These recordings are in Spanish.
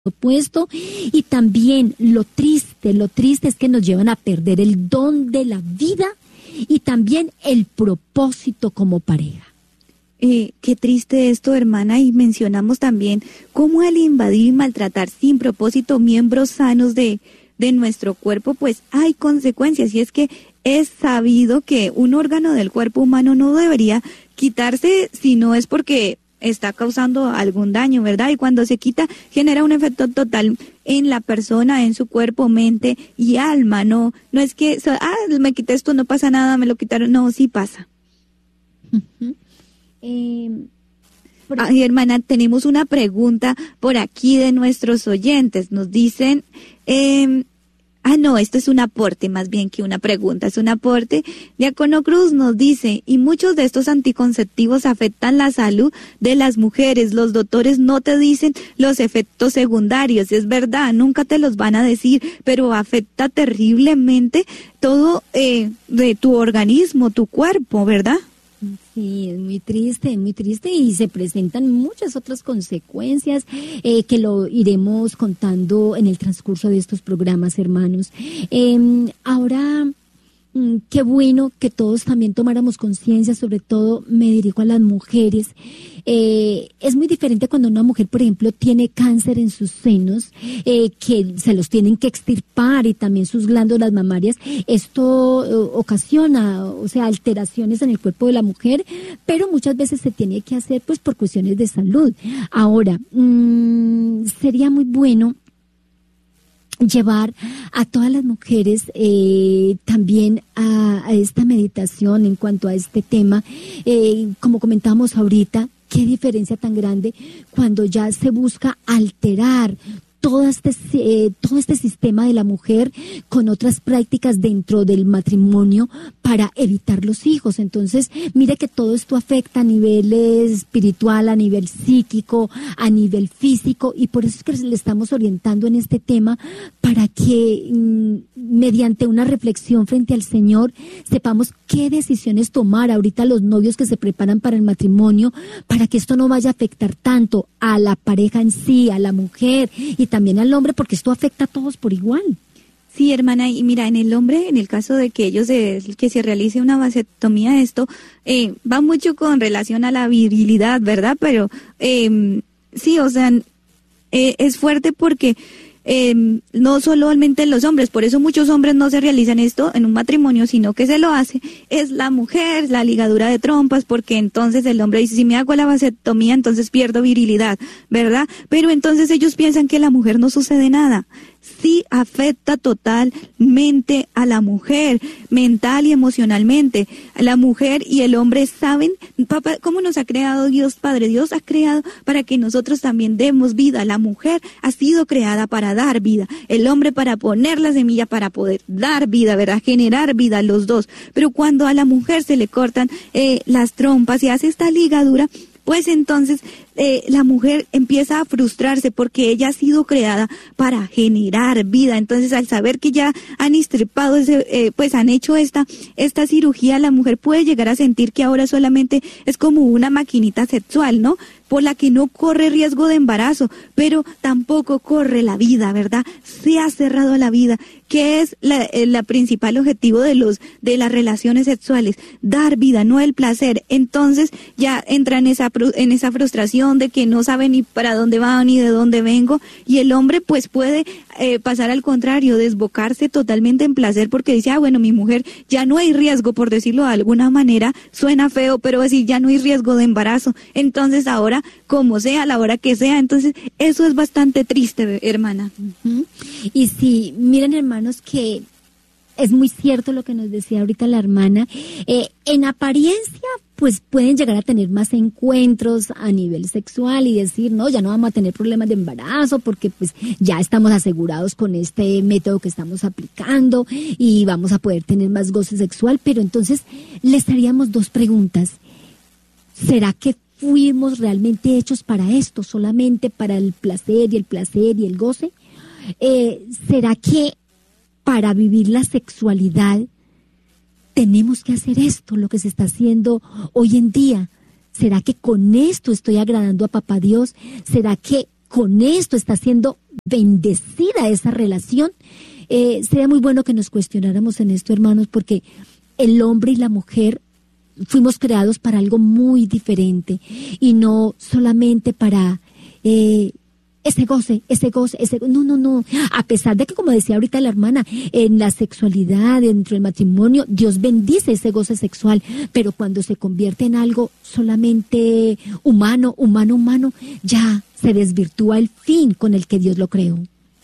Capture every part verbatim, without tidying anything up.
opuesto, y también lo triste, lo triste es que nos llevan a perder el don de la vida y también el propósito como pareja. Eh, qué triste esto, hermana, y mencionamos también cómo al invadir y maltratar sin propósito miembros sanos de, de nuestro cuerpo, pues hay consecuencias, y es que es sabido que un órgano del cuerpo humano no debería quitarse si no es porque está causando algún daño, ¿verdad? Y cuando se quita, genera un efecto total en la persona, en su cuerpo, mente y alma, no, no es que, ah, me quité esto, no pasa nada, me lo quitaron, no, sí pasa. Uh-huh. Eh, por... Ay, hermana, tenemos una pregunta por aquí de nuestros oyentes, nos dicen, eh, ah, no, esto es un aporte más bien que una pregunta, es un aporte. Diácono Cruz nos dice, y muchos de estos anticonceptivos afectan la salud de las mujeres, los doctores no te dicen los efectos secundarios, es verdad, nunca te los van a decir, pero afecta terriblemente todo eh, de tu organismo, tu cuerpo, ¿verdad? Sí, es muy triste, muy triste, y se presentan muchas otras consecuencias eh, que lo iremos contando en el transcurso de estos programas, hermanos. Eh, ahora, mm, qué bueno que todos también tomáramos conciencia, sobre todo me dirijo a las mujeres. Eh, es muy diferente cuando una mujer, por ejemplo, tiene cáncer en sus senos, eh, que se los tienen que extirpar, y también sus glándulas mamarias. Esto eh, ocasiona, o sea, alteraciones en el cuerpo de la mujer, pero muchas veces se tiene que hacer pues por cuestiones de salud. Ahora, mmm, sería muy bueno llevar a todas las mujeres eh, también a, a esta meditación en cuanto a este tema, eh, como comentábamos ahorita. Qué diferencia tan grande cuando ya se busca alterar todo este, eh, todo este sistema de la mujer con otras prácticas dentro del matrimonio para evitar los hijos. Entonces, mire que todo esto afecta a nivel espiritual, a nivel psíquico, a nivel físico, y por eso es que le estamos orientando en este tema para que mmm, mediante una reflexión frente al Señor sepamos qué decisiones tomar ahorita los novios que se preparan para el matrimonio, para que esto no vaya a afectar tanto a la pareja en sí, a la mujer y también al hombre, porque esto afecta a todos por igual. Sí, hermana, y mira, en el hombre, en el caso de que ellos, se, que se realice una vasectomía, esto eh, va mucho con relación a la virilidad, ¿verdad? Pero eh, sí, o sea, eh, es fuerte porque Eh, no solamente los hombres, por eso muchos hombres no se realizan esto en un matrimonio, sino que se lo hace es la mujer, la ligadura de trompas, porque entonces el hombre dice, si me hago la vasectomía, entonces pierdo virilidad, ¿verdad? Pero entonces ellos piensan que a la mujer no sucede nada. Sí afecta totalmente a la mujer, mental y emocionalmente. La mujer y el hombre saben, papá, cómo nos ha creado Dios Padre. Dios ha creado para que nosotros también demos vida. La mujer ha sido creada para dar vida, el hombre para poner la semilla para poder dar vida, ¿verdad? Generar vida, los dos. Pero cuando a la mujer se le cortan eh, las trompas y hace esta ligadura, pues entonces eh, la mujer empieza a frustrarse porque ella ha sido creada para generar vida. Entonces, al saber que ya han extirpado ese, eh, pues han hecho esta esta cirugía, la mujer puede llegar a sentir que ahora solamente es como una maquinita sexual, ¿no? Por la que no corre riesgo de embarazo, pero tampoco corre la vida, ¿verdad? Se ha cerrado la vida, que es la, la principal objetivo de los de las relaciones sexuales, dar vida, no el placer. Entonces ya entra en esa en esa frustración de que no sabe ni para dónde va ni de dónde vengo, y el hombre pues puede eh, pasar al contrario, desbocarse totalmente en placer porque dice, ah, bueno, mi mujer ya no hay riesgo, por decirlo de alguna manera, suena feo, pero decir ya no hay riesgo de embarazo, entonces ahora como sea, a la hora que sea. Entonces eso es bastante triste, hermana. Uh-huh. Y sí, miren, hermanos, que es muy cierto lo que nos decía ahorita la hermana. Eh, en apariencia, pues pueden llegar a tener más encuentros a nivel sexual y decir, no, ya no vamos a tener problemas de embarazo porque pues ya estamos asegurados con este método que estamos aplicando y vamos a poder tener más goce sexual. Pero entonces les haríamos dos preguntas. ¿Será que fuimos realmente hechos para esto, solamente para el placer y el placer y el goce? Eh, ¿Será que para vivir la sexualidad tenemos que hacer esto, lo que se está haciendo hoy en día? ¿Será que con esto estoy agradando a Papá Dios? ¿Será que con esto está siendo bendecida esa relación. Eh, sería muy bueno que nos cuestionáramos en esto, hermanos, porque el hombre y la mujer fuimos creados para algo muy diferente y no solamente para eh, ese goce, ese goce, ese no, no, no. A pesar de que, como decía ahorita la hermana, en la sexualidad, dentro del matrimonio, Dios bendice ese goce sexual, pero cuando se convierte en algo solamente humano, humano, humano, ya se desvirtúa el fin con el que Dios lo creó.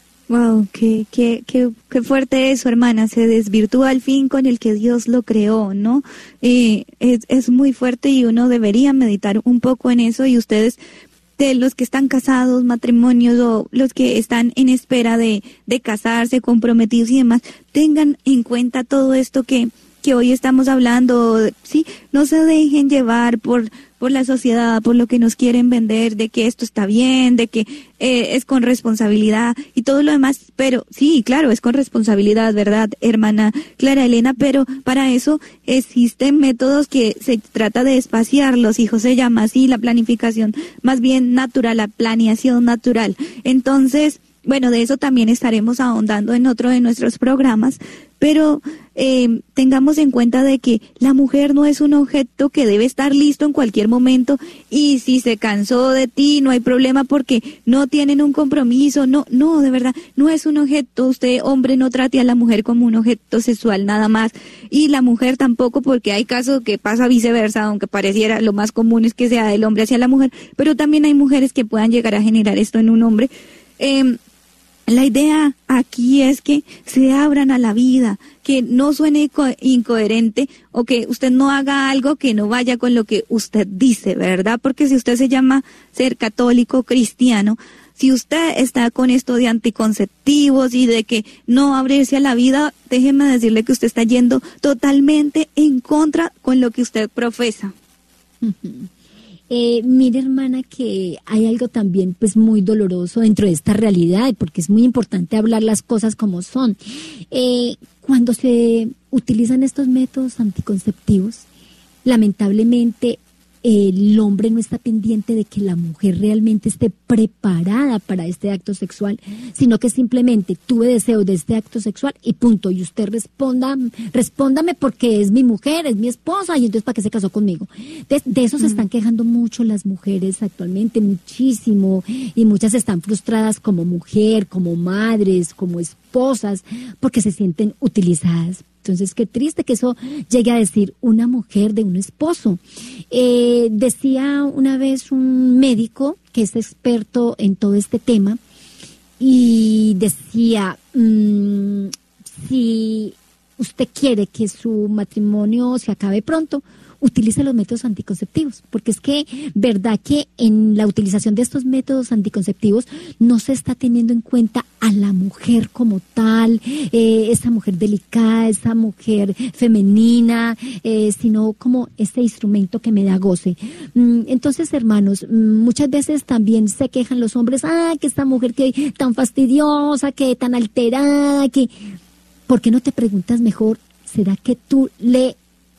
Wow, qué, qué, qué, qué fuerte eso, hermana. Se desvirtúa el fin con el que Dios lo creó, ¿no? Eh, es, es muy fuerte y uno debería meditar un poco en eso. Y ustedes, de los que están casados, matrimonios o los que están en espera de, de casarse, comprometidos y demás, tengan en cuenta todo esto que, que hoy estamos hablando, sí, no se dejen llevar por, por la sociedad, por lo que nos quieren vender, de que esto está bien, de que eh, es con responsabilidad y todo lo demás, pero sí, claro, es con responsabilidad, ¿verdad, hermana Clara Elena? Pero para eso existen métodos que se trata de espaciar, los hijos se llama así, la planificación más bien natural, la planeación natural. Entonces, bueno, de eso también estaremos ahondando en otro de nuestros programas, pero eh, tengamos en cuenta de que la mujer no es un objeto que debe estar listo en cualquier momento y si se cansó de ti no hay problema porque no tienen un compromiso, no, no, de verdad, no es un objeto. Usted, hombre, no trate a la mujer como un objeto sexual nada más y la mujer tampoco, porque hay casos que pasa viceversa, aunque pareciera lo más común es que sea del hombre hacia la mujer, pero también hay mujeres que puedan llegar a generar esto en un hombre. Eh, La idea aquí es que se abran a la vida, que no suene inco- incoherente o que usted no haga algo que no vaya con lo que usted dice, ¿verdad? Porque si usted se llama ser católico, cristiano, si usted está con esto de anticonceptivos y de que no abrirse a la vida, déjeme decirle que usted está yendo totalmente en contra con lo que usted profesa. Eh, mire, hermana, que hay algo también pues muy doloroso dentro de esta realidad, porque es muy importante hablar las cosas como son. Eh, cuando se utilizan estos métodos anticonceptivos, lamentablemente el hombre no está pendiente de que la mujer realmente esté preparada para este acto sexual, sino que simplemente tuve deseo de este acto sexual y punto, y usted responda, respóndame porque es mi mujer, es mi esposa, y entonces ¿para qué se casó conmigo? De, de eso mm. se están quejando mucho las mujeres actualmente, muchísimo, y muchas están frustradas como mujer, como madres, como esposas, porque se sienten utilizadas. Entonces, qué triste que eso llegue a decir una mujer de un esposo. Eh, decía una vez un médico que es experto en todo este tema y decía, mmm, si usted quiere que su matrimonio se acabe pronto, utilice los métodos anticonceptivos, porque es que, verdad que en la utilización de estos métodos anticonceptivos no se está teniendo en cuenta a la mujer como tal, eh, esa mujer delicada, esa mujer femenina, eh, sino como este instrumento que me da goce. Mm, entonces, hermanos, muchas veces también se quejan los hombres, ah, que esta mujer que tan fastidiosa, que tan alterada, que... ¿Por qué no te preguntas mejor, será que tú le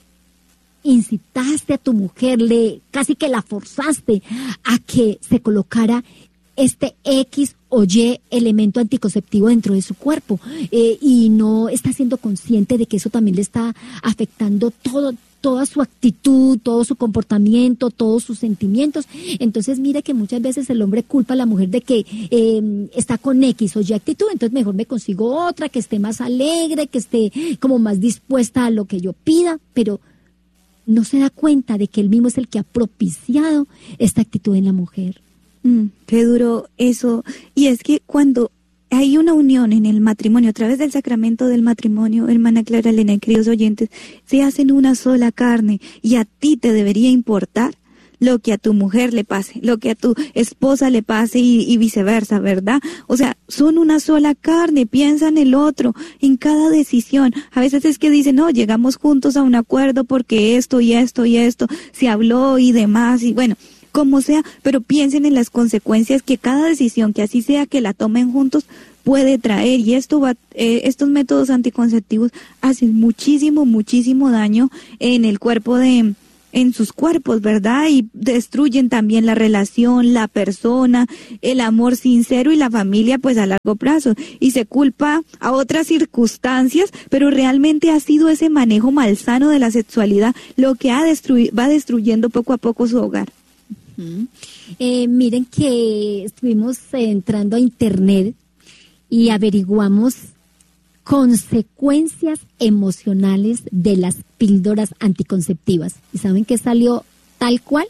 incitaste a tu mujer, le casi que la forzaste a que se colocara este X o Y elemento anticonceptivo dentro de su cuerpo eh, y no está siendo consciente de que eso también le está afectando todo, toda su actitud, todo su comportamiento, todos sus sentimientos? Entonces mire que muchas veces el hombre culpa a la mujer de que eh, está con X o Y actitud, entonces mejor me consigo otra que esté más alegre, que esté como más dispuesta a lo que yo pida, pero no se da cuenta de que él mismo es el que ha propiciado esta actitud en la mujer. Mm, qué duro eso. Y es que cuando hay una unión en el matrimonio, a través del sacramento del matrimonio, hermana Clara Elena y queridos oyentes, se hacen una sola carne y a ti te debería importar lo que a tu mujer le pase, lo que a tu esposa le pase y, y viceversa, ¿verdad? O sea, son una sola carne, piensa en el otro, en cada decisión. A veces es que dicen, no, llegamos juntos a un acuerdo porque esto y esto y esto se habló y demás, y bueno, como sea, pero piensen en las consecuencias que cada decisión, que así sea que la tomen juntos, puede traer. Y esto va, eh, estos métodos anticonceptivos hacen muchísimo, muchísimo daño en el cuerpo de en sus cuerpos, ¿verdad? Y destruyen también la relación, la persona, el amor sincero y la familia, pues a largo plazo. Y se culpa a otras circunstancias, pero realmente ha sido ese manejo malsano de la sexualidad lo que ha destruido, va destruyendo poco a poco su hogar. Uh-huh. Eh, miren que estuvimos entrando a internet y averiguamos consecuencias emocionales de las píldoras anticonceptivas. ¿Y saben qué salió tal cual?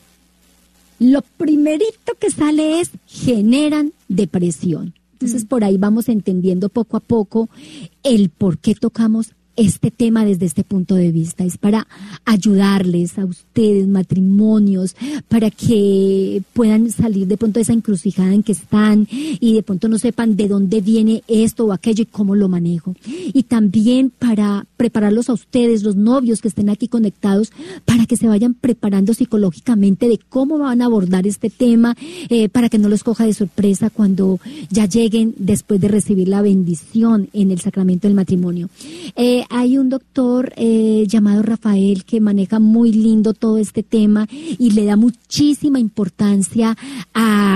Lo primerito que sale es generan depresión. Entonces, mm. por ahí vamos entendiendo poco a poco el por qué tocamos este tema desde este punto de vista. Es para ayudarles a ustedes, matrimonios, para que puedan salir de pronto de esa encrucijada en que están y de pronto no sepan de dónde viene esto o aquello y cómo lo manejo. Y también para prepararlos a ustedes, los novios que estén aquí conectados, para que se vayan preparando psicológicamente de cómo van a abordar este tema, eh, para que no los coja de sorpresa cuando ya lleguen después de recibir la bendición en el sacramento del matrimonio. Eh, Hay un doctor eh, llamado Rafael que maneja muy lindo todo este tema y le da muchísima importancia a,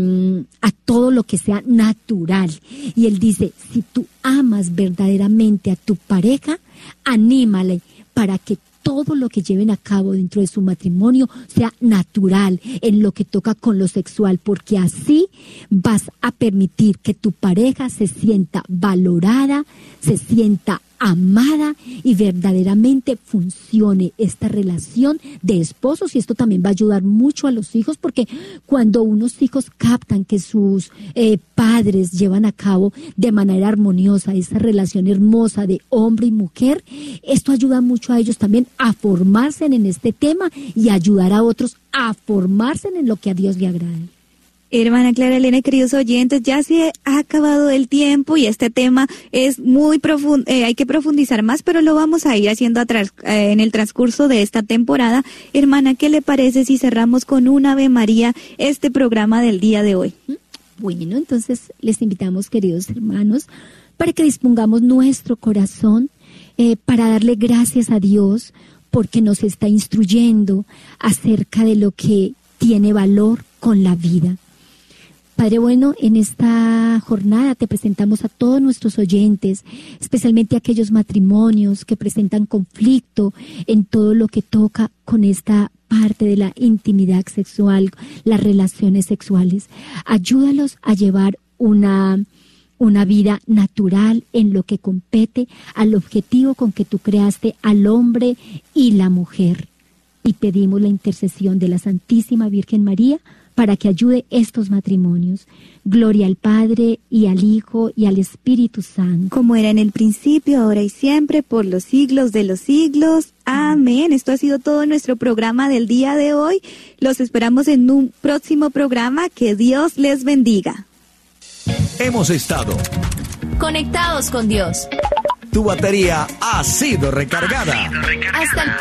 a todo lo que sea natural. Y él dice, si tú amas verdaderamente a tu pareja, anímale para que todo lo que lleven a cabo dentro de su matrimonio sea natural en lo que toca con lo sexual, porque así vas a permitir que tu pareja se sienta valorada, se sienta amada y verdaderamente funcione esta relación de esposos. Y esto también va a ayudar mucho a los hijos, porque cuando unos hijos captan que sus eh, padres llevan a cabo de manera armoniosa esa relación hermosa de hombre y mujer, esto ayuda mucho a ellos también a formarse en este tema y ayudar a otros a formarse en lo que a Dios le agrada. Hermana Clara Elena, queridos oyentes, ya se ha acabado el tiempo y este tema es muy profundo, eh, hay que profundizar más, pero lo vamos a ir haciendo atrás, eh, en el transcurso de esta temporada. Hermana, ¿qué le parece si cerramos con un Ave María este programa del día de hoy? Bueno, entonces les invitamos, queridos hermanos, para que dispongamos nuestro corazón eh, para darle gracias a Dios porque nos está instruyendo acerca de lo que tiene valor con la vida. Padre bueno, en esta jornada te presentamos a todos nuestros oyentes, especialmente a aquellos matrimonios que presentan conflicto en todo lo que toca con esta parte de la intimidad sexual, las relaciones sexuales. Ayúdalos a llevar una, una vida natural en lo que compete al objetivo con que tú creaste al hombre y la mujer. Y pedimos la intercesión de la Santísima Virgen María para que ayude estos matrimonios. Gloria al Padre, y al Hijo, y al Espíritu Santo. Como era en el principio, ahora y siempre, por los siglos de los siglos. Amén. Esto ha sido todo nuestro programa del día de hoy. Los esperamos en un próximo programa. Que Dios les bendiga. Hemos estado conectados con Dios. Tu batería ha sido recargada. Hasta el